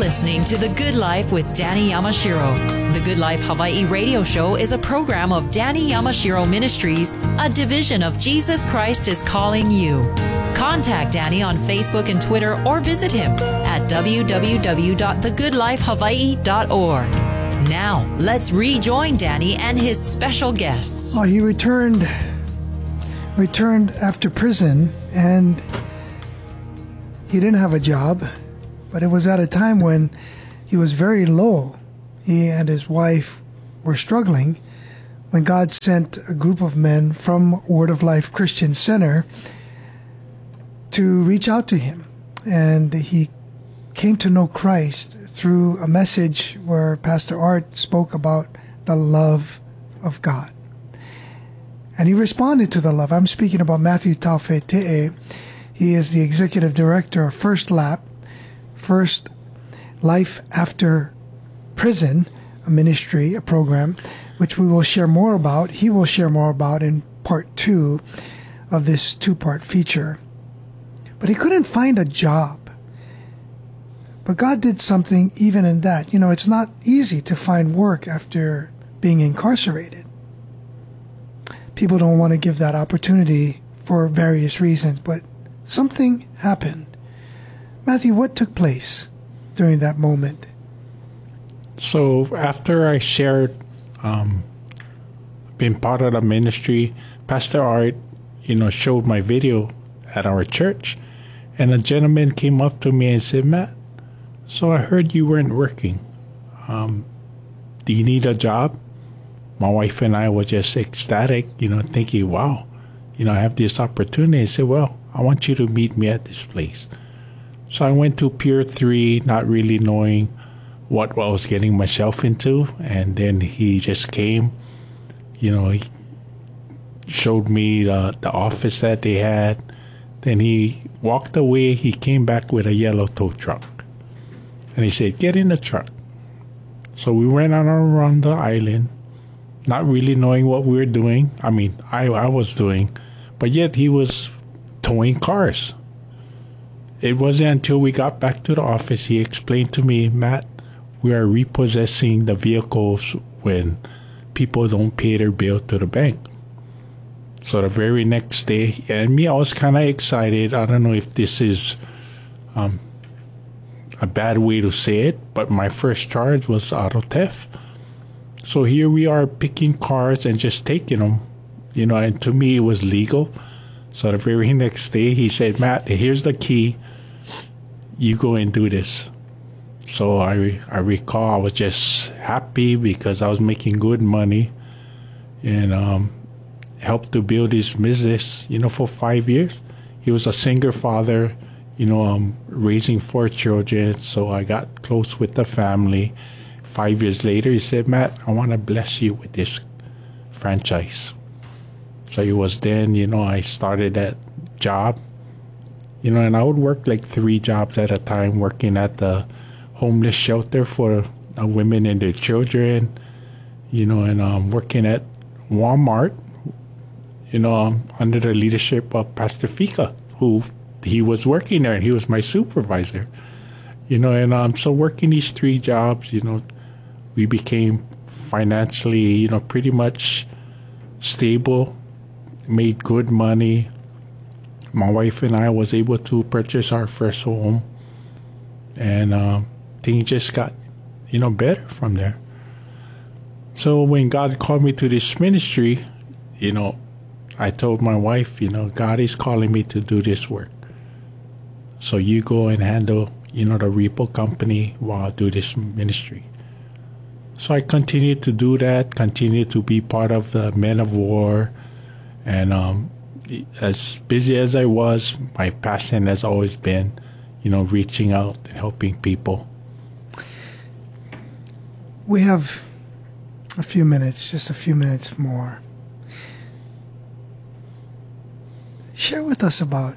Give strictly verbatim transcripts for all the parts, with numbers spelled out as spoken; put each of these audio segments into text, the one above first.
listening to The Good Life with Danny Yamashiro. The Good Life Hawaii radio show is a program of Danny Yamashiro Ministries, a division of Jesus Christ is Calling You. Contact Danny on Facebook and Twitter or visit him at w w w dot the good life hawaii dot org. Now, let's rejoin Danny and his special guests. Oh, he returned, returned after prison, and he didn't have a job, but it was at a time when he was very low. He and his wife were struggling when God sent a group of men from Word of Life Christian Center to reach out to him. And he came to know Christ through a message where Pastor Art spoke about the love of God. And he responded to the love. I'm speaking about Matthew Taufete'e. He is the executive director of First Lap, First Life After Prison, a ministry, a program, which we will share more about. He will share more about in part two of this two-part feature. But he couldn't find a job. But God did something even in that. You know, it's not easy to find work after being incarcerated. People don't want to give that opportunity for various reasons, but something happened. Matthew, what took place during that moment? So after I shared um, being part of the ministry, Pastor Art, you know, showed my video at our church, and a gentleman came up to me and said, "Matt, so I heard you weren't working. Um, do you need a job?" My wife and I were just ecstatic, you know, thinking, wow, you know, I have this opportunity. I said, well, I want you to meet me at this place. So I went to Pier three, not really knowing what I was getting myself into. And then he just came, you know, he showed me the, the office that they had. Then he walked away. He came back with a yellow tow truck. And he said, get in the truck. So we went on around the island, not really knowing what we were doing. I mean, I, I was doing, but yet he was towing cars. It wasn't until we got back to the office, he explained to me, Matt, we are repossessing the vehicles when people don't pay their bill to the bank. So the very next day, and me, I was kind of excited. I don't know if this is um, a bad way to say it, but my first charge was auto theft. So here we are picking cars and just taking them, you know, and to me it was legal. So the very next day he said, Matt, here's the key. You go and do this. So I, I recall I was just happy because I was making good money and um, helped to build his business, you know, for five years. He was a single father, you know, um, raising four children. So I got close with the family. Five years later, he said, Matt, I want to bless you with this franchise. So it was then, you know, I started that job, you know, and I would work like three jobs at a time, working at the homeless shelter for uh, women and their children, you know, and um, working at Walmart, you know, um, under the leadership of Pastor Fika, who he was working there, and he was my supervisor, you know, and um, so working these three jobs, you know, we became financially, you know, pretty much stable, made good money. My wife and I was able to purchase our first home, and um, things just got, you know, better from there. So when God called me to this ministry, you know, I told my wife, you know, God is calling me to do this work. So you go and handle, you know, the repo company while I do this ministry. So I continued to do that, continued to be part of the Men of War. And um, as busy as I was, my passion has always been, you know, reaching out and helping people. We have a few minutes, just a few minutes more. Share with us about,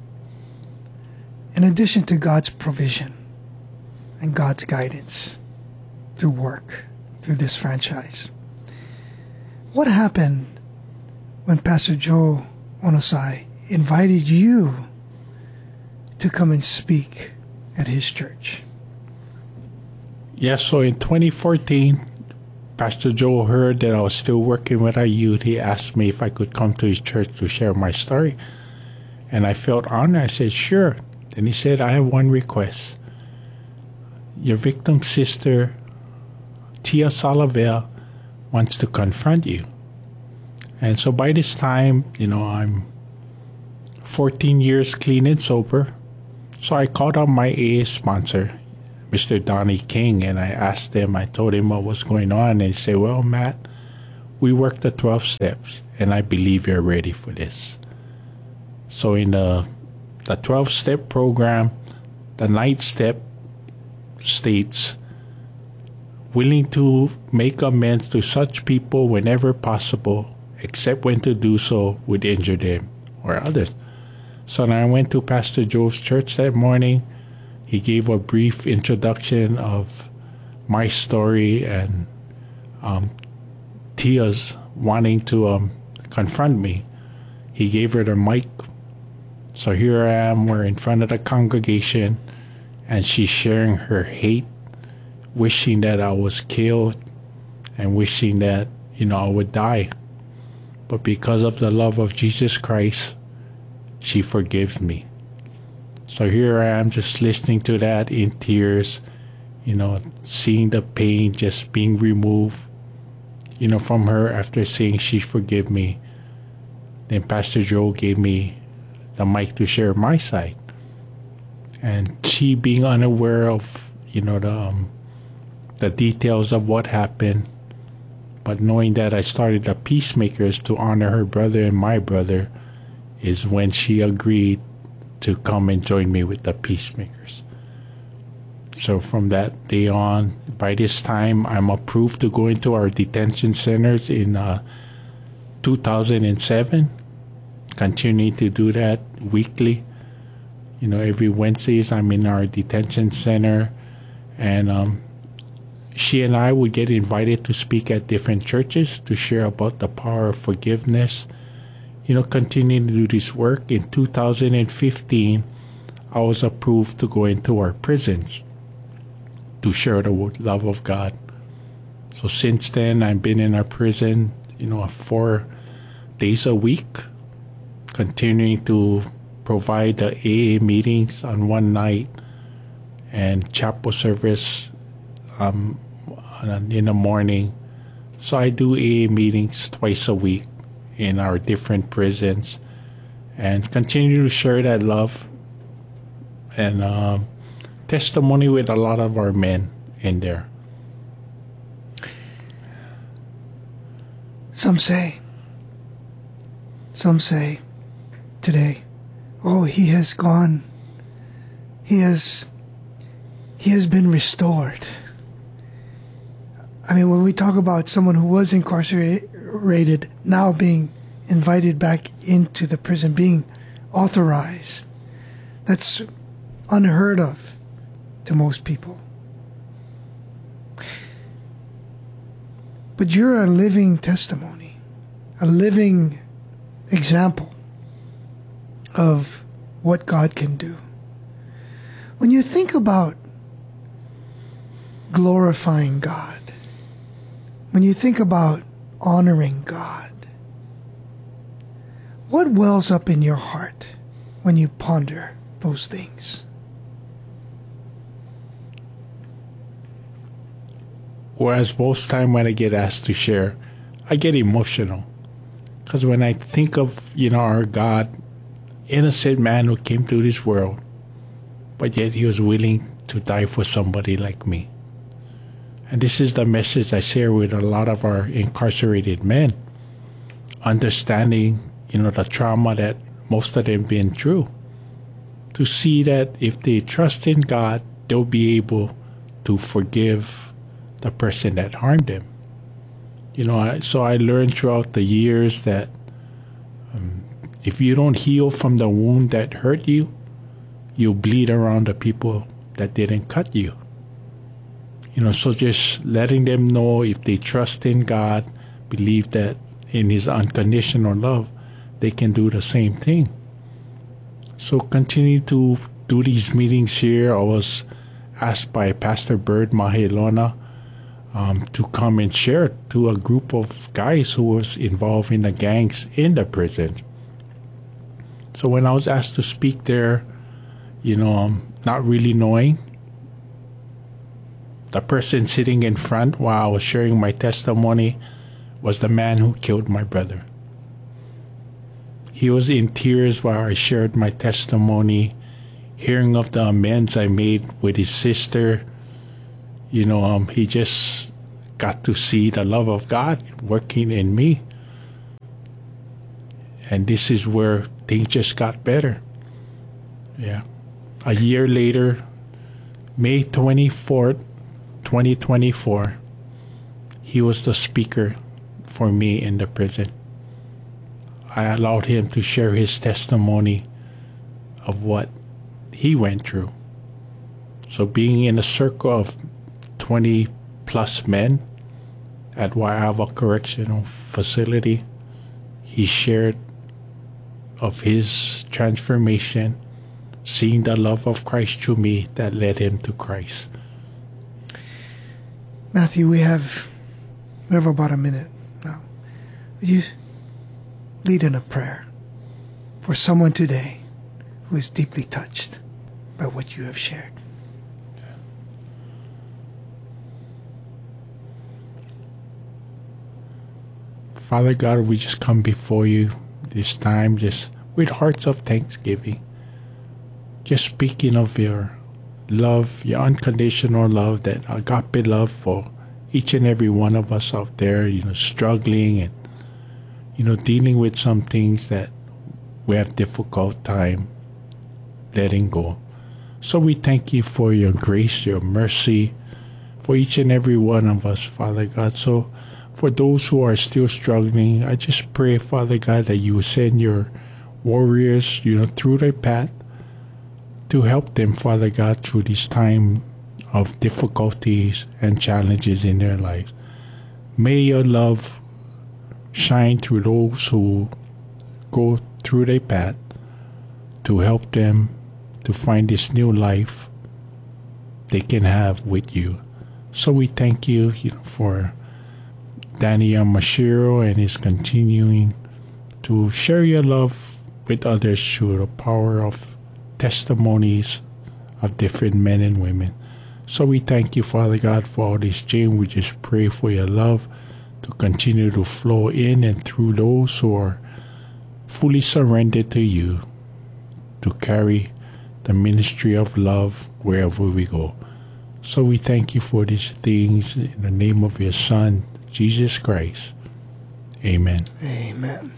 in addition to God's provision and God's guidance through work, through this franchise, what happened when Pastor Joe Onosai invited you to come and speak at his church? Yeah, so in twenty fourteen, Pastor Joe heard that I was still working with our youth. He asked me if I could come to his church to share my story. And I felt honored. I said, sure. Then he said, I have one request. Your victim's sister, Tia Salavel, wants to confront you. And so by this time, you know, I'm fourteen years clean and sober. So I called up my A A sponsor, Mister Donnie King, and I asked him, I told him what was going on. And he said, well, Matt, we worked the twelve steps, and I believe you're ready for this. So in the the twelve-step program, the ninth step states, willing to make amends to such people whenever possible, except when to do so would injure them or others. So then I went to Pastor Joe's church that morning. He gave a brief introduction of my story and um, Tia's wanting to um, confront me. He gave her the mic. So here I am, we're in front of the congregation, and she's sharing her hate, wishing that I was killed and wishing that, you know, I would die. But because of the love of Jesus Christ, she forgives me. So here I am just listening to that in tears, you know, seeing the pain just being removed, you know, from her after saying she forgive me. Then Pastor Joe gave me the mic to share my side. And she being unaware of, you know, the, um, the details of what happened, but knowing that I started the Peacemakers to honor her brother and my brother, is when she agreed to come and join me with the Peacemakers. So from that day on, by this time, I'm approved to go into our detention centers in uh, two thousand seven, continuing to do that weekly. You know, every Wednesdays I'm in our detention center, and um, she and I would get invited to speak at different churches to share about the power of forgiveness. You know, continuing to do this work. In two thousand fifteen, I was approved to go into our prisons to share the love of God. So since then, I've been in our prison, you know, four days a week, continuing to provide the A A meetings on one night and chapel service um, in the morning. So I do A A meetings twice a week in our different prisons and continue to share that love and um, testimony with a lot of our men in there. Some say, some say today, oh, he has gone, he has, he has been restored. I mean, when we talk about someone who was incarcerated now being invited back into the prison, being authorized, that's unheard of to most people. But you're a living testimony, a living example of what God can do. When you think about glorifying God, when you think about honoring God, what wells up in your heart when you ponder those things? Whereas most time when I get asked to share, I get emotional. Because when I think of, you know, our God, innocent man who came to this world, but yet he was willing to die for somebody like me. And this is the message I share with a lot of our incarcerated men, understanding, you know, the trauma that most of them been through, to see that if they trust in God, they'll be able to forgive the person that harmed them. You know, I, so I learned throughout the years that um, if you don't heal from the wound that hurt you, you'll bleed around the people that didn't cut you. You know, so just letting them know, if they trust in God, believe that in His unconditional love, they can do the same thing. So continue to do these meetings here. I was asked by Pastor Bird Mahilona um, to come and share to a group of guys who was involved in the gangs in the prison. So when I was asked to speak there, you know, um, not really knowing, the person sitting in front while I was sharing my testimony was the man who killed my brother. He was in tears while I shared my testimony, hearing of the amends I made with his sister. You know, um, he just got to see the love of God working in me. And this is where things just got better. Yeah. A year later, May twenty-fourth, twenty twenty-four, he was the speaker for me in the prison. I allowed him to share his testimony of what he went through. So being in a circle of twenty plus men at Waiawa Correctional Facility, he shared of his transformation, seeing the love of Christ through me that led him to Christ. Matthew, we have we have about a minute now. Would you lead in a prayer for someone today who is deeply touched by what you have shared? Father God, we just come before you this time just with hearts of thanksgiving. Just speaking of your love, your unconditional love, that agape love for each and every one of us out there, you know, struggling and, you know, dealing with some things that we have difficult time letting go. So we thank you for your grace, your mercy, for each and every one of us, Father God. So for those who are still struggling, I just pray, Father God, that you will send your warriors, you know, through their path to help them, Father God, through this time of difficulties and challenges in their lives. May your love shine through those who go through their path to help them to find this new life they can have with you. So we thank you, you know, for Danny Yamashiro and his continuing to share your love with others through the power of testimonies of different men and women. So we thank you, Father God, for all this, James. We just pray for your love to continue to flow in and through those who are fully surrendered to you, to carry the ministry of love wherever we go. So we thank you for these things in the name of your Son, Jesus Christ. Amen. Amen.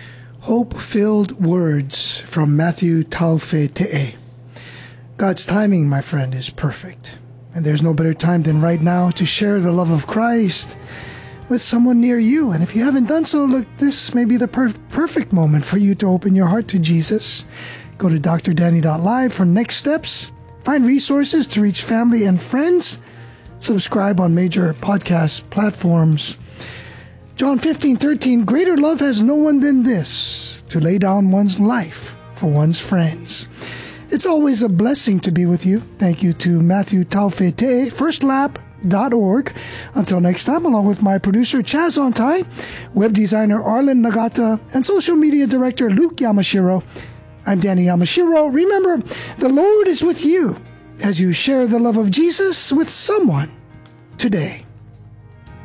Hope-filled words from Matthew Taufe Te'e. God's timing, my friend, is perfect. And there's no better time than right now to share the love of Christ with someone near you. And if you haven't done so, look, this may be the per- perfect moment for you to open your heart to Jesus. Go to d r danny dot live for next steps. Find resources to reach family and friends. Subscribe on major podcast platforms. John fifteen thirteen, greater love has no one than this, to lay down one's life for one's friends. It's always a blessing to be with you. Thank you to Matthew Taufe Te'e, first lap dot org. Until next time, along with my producer Chaz Ontai, web designer Arlen Nagata, and social media director Luke Yamashiro, I'm Danny Yamashiro. Remember, the Lord is with you as you share the love of Jesus with someone today.